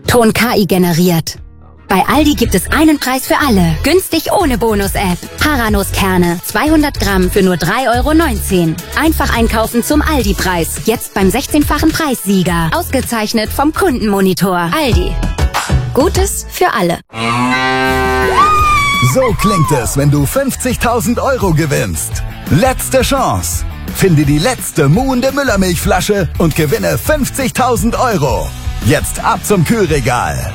Ton KI generiert. Bei Aldi gibt es einen Preis für alle. Günstig ohne Bonus-App. Haranuskerne, 200 Gramm für nur 3,19 €. Einfach einkaufen zum Aldi-Preis. Jetzt beim 16-fachen Preissieger. Ausgezeichnet vom Kundenmonitor. Aldi. Gutes für alle. So klingt es, wenn du 50.000 € gewinnst. Letzte Chance. Finde die letzte muhende Müllermilchflasche und gewinne 50.000 €. Jetzt ab zum Kühlregal.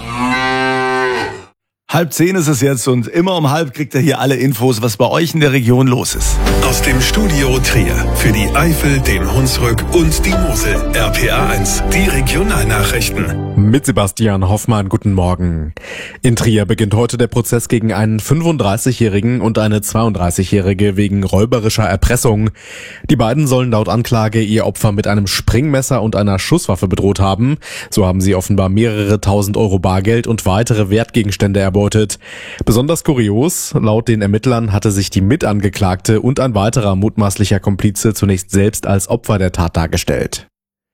9:30 ist es jetzt und immer um 9:30 kriegt ihr hier alle Infos, was bei euch in der Region los ist. Aus dem Studio Trier für die Eifel, den Hunsrück und die Mosel. RPA 1, die Regionalnachrichten. Mit Sebastian Hoffmann, guten Morgen. In Trier beginnt heute der Prozess gegen einen 35-Jährigen und eine 32-Jährige wegen räuberischer Erpressung. Die beiden sollen laut Anklage ihr Opfer mit einem Springmesser und einer Schusswaffe bedroht haben. So haben sie offenbar mehrere tausend Euro Bargeld und weitere Wertgegenstände erbeutet. Besonders kurios, laut den Ermittlern hatte sich die Mitangeklagte und ein weiterer mutmaßlicher Komplize zunächst selbst als Opfer der Tat dargestellt.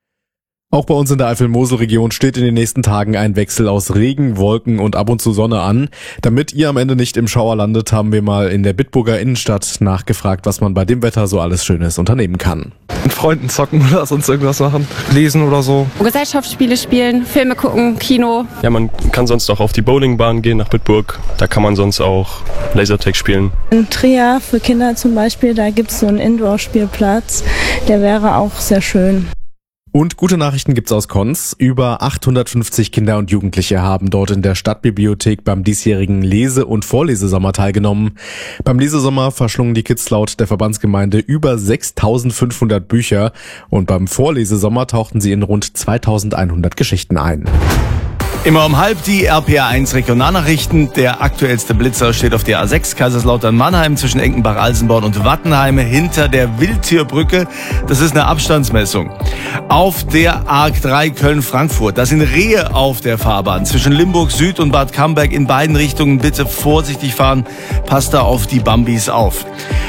Auch bei uns in der Eifel-Mosel-Region steht in den nächsten Tagen ein Wechsel aus Regen, Wolken und ab und zu Sonne an. Damit ihr am Ende nicht im Schauer landet, haben wir mal in der Bitburger Innenstadt nachgefragt, was man bei dem Wetter so alles Schönes unternehmen kann. Mit Freunden zocken oder sonst irgendwas machen, lesen oder so. Gesellschaftsspiele spielen, Filme gucken, Kino. Ja, man kann sonst auch auf die Bowlingbahn gehen nach Bitburg. Da kann man sonst auch Lasertag spielen. In Trier für Kinder zum Beispiel, da gibt es so einen Indoor-Spielplatz. Der wäre auch sehr schön. Und gute Nachrichten gibt's aus Konz. Über 850 Kinder und Jugendliche haben dort in der Stadtbibliothek beim diesjährigen Lese- und Vorlesesommer teilgenommen. Beim Lesesommer verschlungen die Kids laut der Verbandsgemeinde über 6.500 Bücher und beim Vorlesesommer tauchten sie in rund 2.100 Geschichten ein. Immer um 9:30 die RPA 1 Regionalnachrichten. Der aktuellste Blitzer steht auf der A6 Kaiserslautern-Mannheim zwischen Enkenbach-Alsenborn und Wattenheim hinter der Wildtierbrücke. Das ist eine Abstandsmessung. Auf der A3 Köln-Frankfurt, da sind Rehe auf der Fahrbahn. Zwischen Limburg Süd und Bad Camberg in beiden Richtungen bitte vorsichtig fahren. Passt da auf die Bambis auf.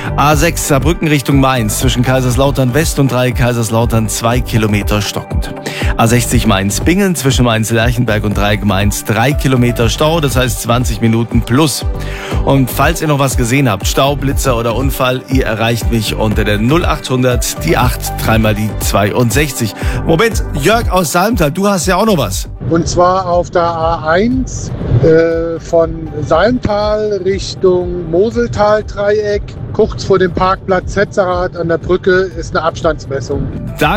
A6 Saarbrücken Richtung Mainz zwischen Kaiserslautern West und Dreieck Kaiserslautern 2 Kilometer stockend. A60 Mainz-Bingen zwischen Mainz-Lerchenberg und Dreieck Mainz 3 Kilometer Stau, das heißt 20 Minuten plus. Und falls ihr noch was gesehen habt, Stau, Blitzer oder Unfall, ihr erreicht mich unter der 0800 die 8 dreimal die 62. Moment, Jörg aus Salmtal, du hast ja auch noch was. Und zwar auf der A1 von Salmtal Richtung Moseltal-Dreieck, kurz vor dem Parkplatz Hetzerat an der Brücke, ist eine Abstandsmessung.